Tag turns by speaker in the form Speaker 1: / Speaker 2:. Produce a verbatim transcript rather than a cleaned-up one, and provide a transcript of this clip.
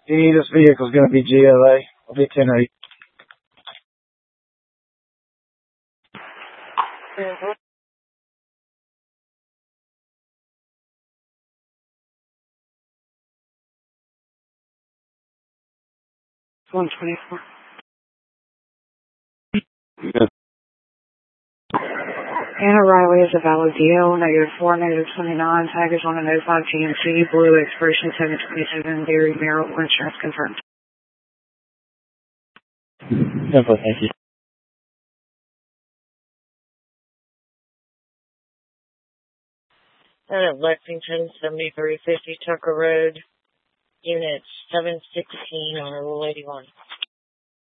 Speaker 1: D, this vehicle is going to be G L A. I'll be ten eight.
Speaker 2: Mm-hmm. one twenty-four.
Speaker 1: Yes.
Speaker 2: Anna Riley is a valid deal. Negative four, negative twenty-nine. Package on an oh five G M C. Blue expiration seven twenty-seven. Dairy Merrill insurance confirmed.
Speaker 1: Simple, thank you.
Speaker 3: And at Lexington, seventy-three fifty Tucker Road, Unit seven sixteen on Rule eighty-one.